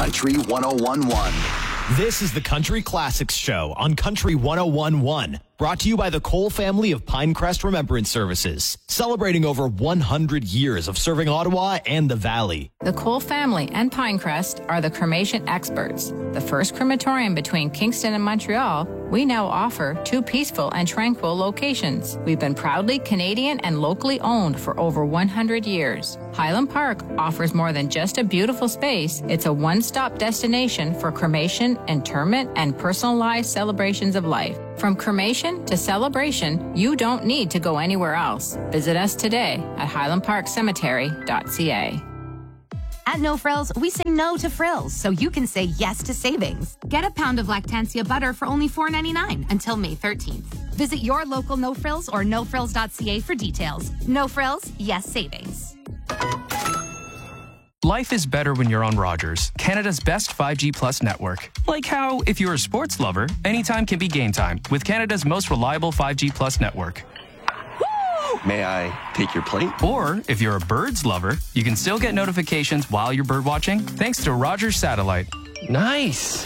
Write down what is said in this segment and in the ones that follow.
Country 101.1. This is the Country Classics Show on Country 101.1. Brought to you by the Cole family of Pinecrest Remembrance Services, celebrating over 100 years of serving Ottawa and the Valley. The Cole family and Pinecrest are the cremation experts. The first crematorium between Kingston and Montreal, we now offer 2 peaceful and tranquil locations. We've been proudly Canadian and locally owned for over 100 years. Highland Park offers more than just a beautiful space. It's a one-stop destination for cremation, interment, and personalized celebrations of life. From cremation to celebration, you don't need to go anywhere else. Visit us today at highlandparkcemetery.ca. At No Frills, we say no to frills, so you can say yes to savings. Get a pound of Lactantia butter for only $4.99 until May 13th. Visit your local No Frills or nofrills.ca for details. No Frills, yes savings. Life is better when you're on Rogers, Canada's best 5G Plus network. Like how, if you're a sports lover, anytime can be game time with Canada's most reliable 5G Plus network. May I take your plate? Or, if you're a birds lover, you can still get notifications while you're bird watching thanks to Rogers Satellite. Nice.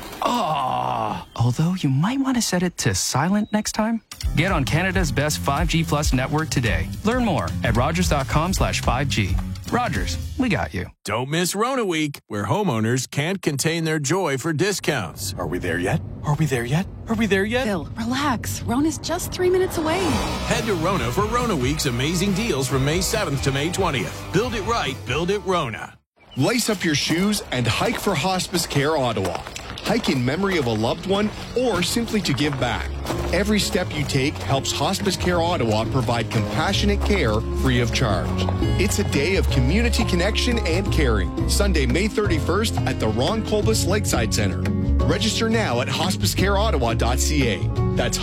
Although you might want to set it to silent next time. Get on Canada's best 5G Plus network today. Learn more at rogers.com/5G. Rogers, we got you. Don't miss Rona Week, where homeowners can't contain their joy for discounts. Are we there yet? Are we there yet? Are we there yet? Phil, relax. Rona's just 3 minutes away. Head to Rona for Rona Week's amazing deals from May 7th to May 20th. Build it right, build it Rona. Lace up your shoes and hike for Hospice Care Ottawa. Hike in memory of a loved one or simply to give back. Every step you take helps Hospice Care Ottawa provide compassionate care free of charge. It's a day of community connection and caring. Sunday, May 31st at the Ron Colbus Lakeside Center. Register now at hospicecareottawa.ca. That's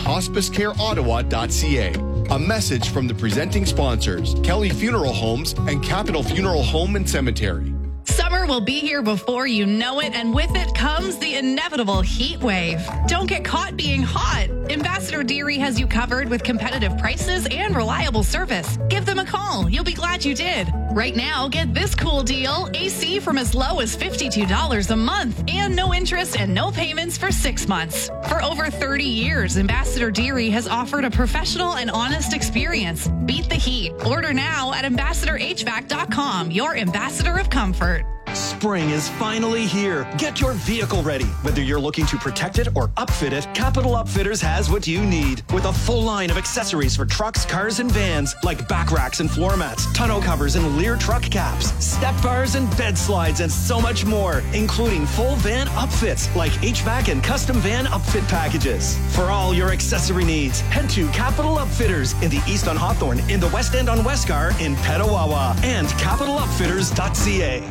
hospicecareottawa.ca. A message from the presenting sponsors, Kelly Funeral Homes and Capital Funeral Home and Cemetery. Summer will be here before you know it, and with it comes the inevitable heat wave. Don't get caught being hot. Ambassador Deary has you covered with competitive prices and reliable service. Give them a call. You'll be glad you did. Right now, get this cool deal. AC from as low as $52 a month and no interest and no payments for 6 months. For over 30 years, Ambassador Deary has offered a professional and honest experience. Beat the heat. Order now at ambassadorhvac.com, your ambassador of comfort. Spring is finally here. Get your vehicle ready. Whether you're looking to protect it or upfit it, Capital Upfitters has what you need. With a full line of accessories for trucks, cars, and vans, like back racks and floor mats, tonneau covers and Lear truck caps, step bars and bed slides, and so much more, including full van upfits like HVAC and custom van upfit packages. For all your accessory needs, head to Capital Upfitters in the East on Hawthorne, in the West End on Westgar, in Petawawa, and capitalupfitters.ca.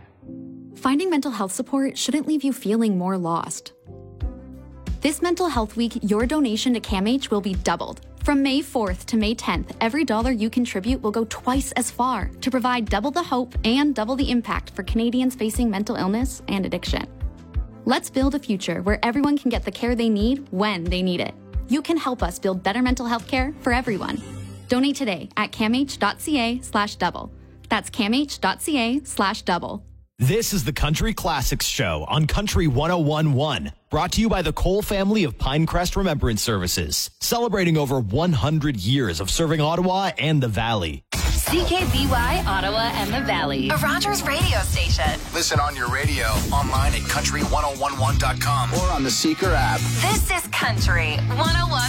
Finding mental health support shouldn't leave you feeling more lost. This Mental Health Week, your donation to CAMH will be doubled. From May 4th to May 10th, every dollar you contribute will go twice as far to provide double the hope and double the impact for Canadians facing mental illness and addiction. Let's build a future where everyone can get the care they need when they need it. You can help us build better mental health care for everyone. Donate today at camh.ca/double. That's camh.ca/double. This is the Country Classics Show on Country 101.1. Brought to you by the Cole family of Pinecrest Remembrance Services, celebrating over 100 years of serving Ottawa and the Valley. CKBY Ottawa and the Valley, a Rogers radio station. Listen on your radio, online at country1011.com or on the Seeker app. This is Country 101.